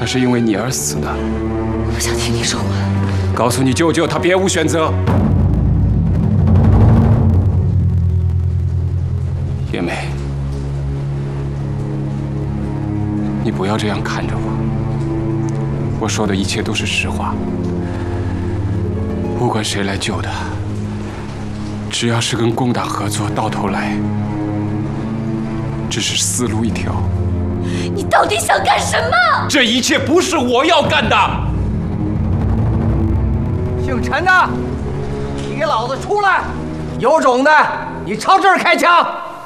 是因为你而死的。 我不想听你说话。 告诉你舅舅，他别无选择。叶梅，你不要这样看着我。我说的一切都是实话。不管谁来救他，只要是跟共党合作，到头来只是死路一条。 你到底想干什么？ 这一切不是我要干的。 姓陈的，你给老子出来！有种的，你朝这儿开枪！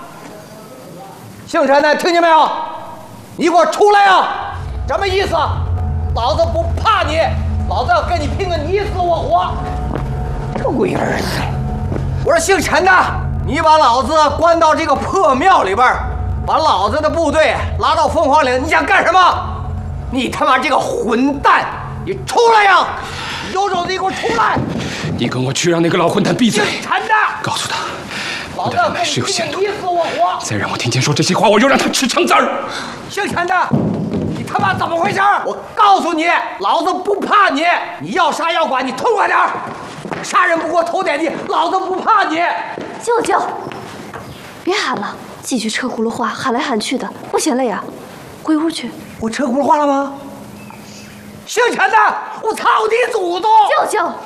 姓陈的，听见没有？你给我出来呀！什么意思？老子不怕你，老子要跟你拼个你死我活！这龟儿子！我说姓陈的，你把老子关到这个破庙里边，把老子的部队拉到凤凰岭，你想干什么？你他妈这个混蛋！你出来呀！有种子你给我出来！ 你跟我去让那个老混蛋闭嘴！ 姓陈的， 告诉他， 老子我的人脉是有限度。 你死我活！ 再让我听见说这些话，我就让他吃橙子儿！ 姓陈的，你他妈怎么回事？我告诉你，老子不怕你，你要杀要剐，你痛快点儿！杀人不过头点地，老子不怕你！ 舅舅，别喊了，继续车轱辘话，喊来喊去的，不嫌累啊？回屋去。 我车轱辘话了吗？姓陈的，我操你祖宗！ 舅舅。